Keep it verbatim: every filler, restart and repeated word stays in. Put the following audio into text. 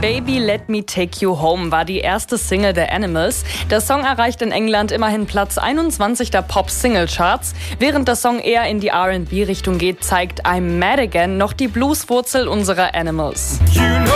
Baby Let Me Take You Home war die erste Single der Animals. Der Song erreicht in England immerhin Platz einundzwanzig der Pop-Single-Charts. Während der Song eher in die R and B-Richtung geht, zeigt I'm Mad Again noch die Blueswurzel unserer Animals.